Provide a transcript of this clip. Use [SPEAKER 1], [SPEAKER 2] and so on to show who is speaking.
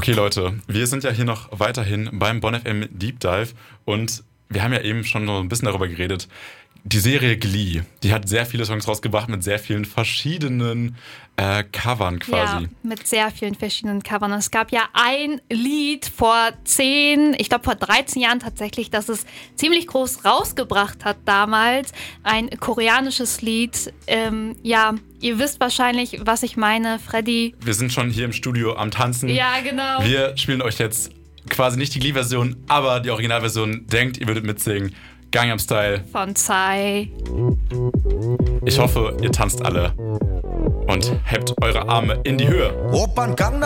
[SPEAKER 1] Okay, Leute, wir sind ja hier noch weiterhin beim Bonn FM Deep Dive und wir haben ja eben schon so ein bisschen darüber geredet. Die Serie Glee, die hat sehr viele Songs rausgebracht mit sehr vielen verschiedenen Covern quasi.
[SPEAKER 2] Ja, mit sehr vielen verschiedenen Covern. Es gab ja ein Lied vor 13 Jahren tatsächlich, das es ziemlich groß rausgebracht hat damals. Ein koreanisches Lied. Ja, ihr wisst wahrscheinlich, was ich meine, Freddy.
[SPEAKER 1] Wir sind schon hier im Studio am Tanzen.
[SPEAKER 2] Ja, genau.
[SPEAKER 1] Wir spielen euch jetzt quasi nicht die Glee-Version, aber die Originalversion. Denkt, ihr würdet mitsingen. Gangnam Style
[SPEAKER 2] Von Psy.
[SPEAKER 1] Ich hoffe, ihr tanzt alle und hebt eure Arme in die Höhe.